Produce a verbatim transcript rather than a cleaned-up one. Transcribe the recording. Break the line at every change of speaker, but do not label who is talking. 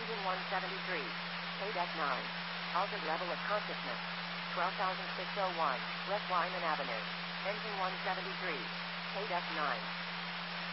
Engine one seventy-three. K D E C nine. Altered level of consciousness. twelve thousand six hundred one. West Wyman Avenue. Engine one seventy-three. K D E C nine.